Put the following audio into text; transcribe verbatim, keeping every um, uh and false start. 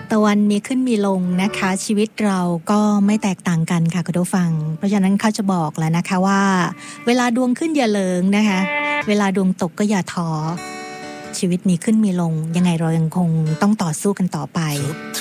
ตะวันมีขึ้นมีลงนะคะชีวิตเราก็ไม่แตกต่างกันค่ะคุณผู้ฟังเพราะฉะนั้นเขาจะบอกแล้วนะคะว่าเวลาดวงขึ้นอย่าเลิงนะคะเวลาดวงตกก็อย่าท้อชีวิตมีขึ้นมีลงยังไงเรายังคงต้องต่อสู้กันต่อไป